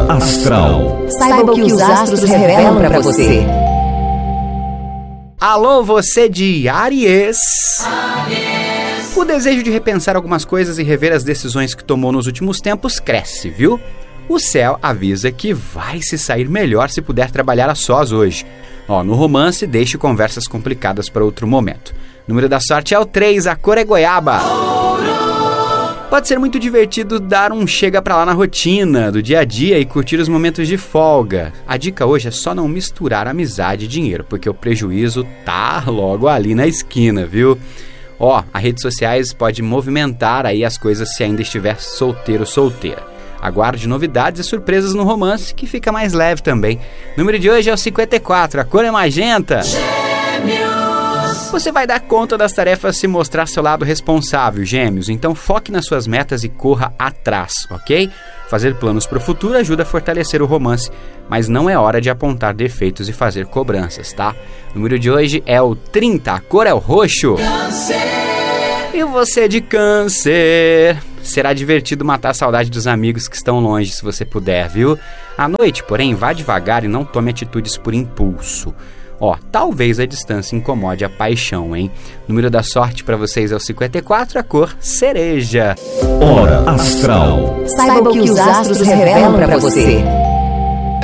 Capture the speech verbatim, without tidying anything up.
Hora Astral. Saiba o que os astros revelam para você. Alô, você de Áries. Áries. O desejo de repensar algumas coisas e rever as decisões que tomou nos últimos tempos cresce, viu? O céu avisa que vai se sair melhor se puder trabalhar a sós hoje. Ó, no romance, deixe conversas complicadas para outro momento. O número da sorte é o três, a cor é goiaba. Pode ser muito divertido dar um chega pra lá na rotina do dia a dia e curtir os momentos de folga. A dica hoje é só não misturar amizade e dinheiro, porque o prejuízo tá logo ali na esquina, viu? Ó, as redes sociais pode movimentar aí as coisas se ainda estiver solteiro ou solteira. Aguarde novidades e surpresas no romance, que fica mais leve também. O número de hoje é o cinquenta e quatro, a cor é magenta. Gêmeos. Você vai dar conta das tarefas se mostrar seu lado responsável, Gêmeos. Então foque nas suas metas e corra atrás, ok? Fazer planos para o futuro ajuda a fortalecer o romance, mas não é hora de apontar defeitos e fazer cobranças, tá? O número de hoje é o trinta, a cor é o roxo. Câncer. E você de Câncer? Será divertido matar a saudade dos amigos que estão longe, se você puder, viu? À noite, porém, vá devagar e não tome atitudes por impulso. Ó, talvez a distância incomode a paixão, hein? O número da sorte para vocês é o cinquenta e quatro, a cor cereja. Hora Astral. Saiba o que os astros revelam para você.